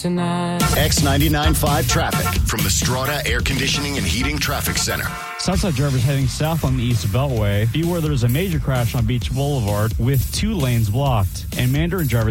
tonight. X99.5 traffic from the Strata Air Conditioning and Heating Traffic Center. Southside drivers heading south on the East Beltway. Beware there's a major crash on Beach Boulevard with 2 lanes blocked. And Mandarin drivers